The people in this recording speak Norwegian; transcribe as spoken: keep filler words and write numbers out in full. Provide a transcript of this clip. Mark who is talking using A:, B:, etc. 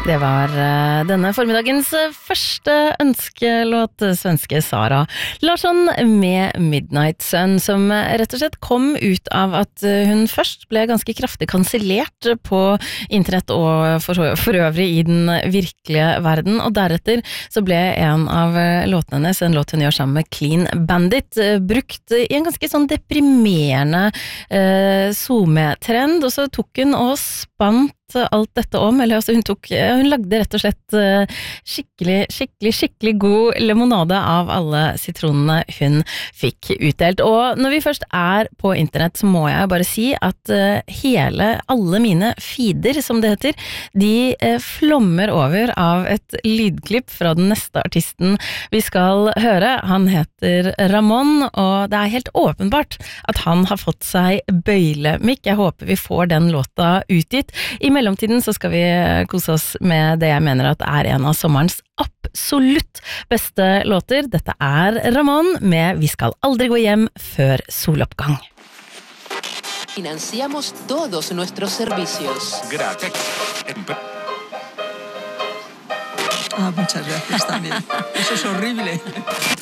A: Det var uh, denne formiddagens første ønskelåt, svenske Sara Larsson med Midnight Sun, som rett og slett kom ut av at hun først ble ganske kraftig kansellert på internett og for, for øvrig i den virkelige verden, og deretter så ble en av låtene hennes, en låt hun gjør sammen med Clean Bandit, brukt i en ganske sånn deprimerende uh, SoMe-trend, og så tok hun og spant alt dette om, eller altså hun tok, hun lagde rett og slett skikkelig, skikkelig, skikkelig god limonade av alle sitronene hun fikk utdelt. Og når vi først er på internett, så må jeg bare si at hele, alle mine feeder, som det heter, de flommer over av et lydklipp fra den neste artisten vi skal høre. Han heter Ramón, og det er helt åpenbart at han har fått seg bøylemikk. Jeg håper vi får den låta utgitt. I mellomtiden så skal vi kose oss med det jeg mener at er en av sommerens absolutt beste låter. Dette er Ramón med Vi skal aldri gå hjem før soloppgang.
B: Financiamos todos nuestros servicios.
C: Gracias.
D: Ah, muchas gracias también. Eso es horrible.